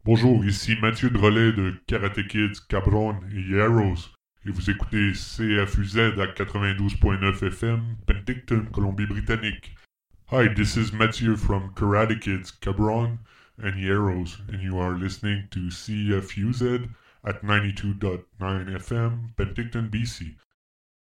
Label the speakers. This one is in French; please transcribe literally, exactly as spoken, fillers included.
Speaker 1: Bonjour, ici Mathieu Drolet de Karate Kids, Cabron et Heroes, et vous écoutez C F U Z à quatre-vingt-douze point neuf F M, Penticton, Colombie-Britannique. Hi, this is Mathieu from Karate Kids, Cabron and Heroes, and you are listening to C F U Z at ninety-two point nine F M, Penticton, B C.